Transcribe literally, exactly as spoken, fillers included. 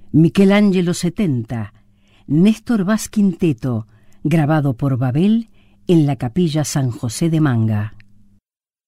Michelangelo setenta, Néstor Vaz Quinteto, grabado por Babel en la Capilla San José de Manga.